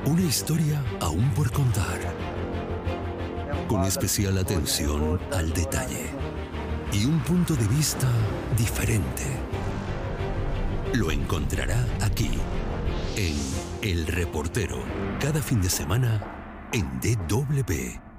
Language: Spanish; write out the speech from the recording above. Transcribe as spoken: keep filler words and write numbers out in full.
Una historia aún por contar, con especial atención al detalle y un punto de vista diferente. Lo encontrará aquí, en El Reportero, cada fin de semana en D W.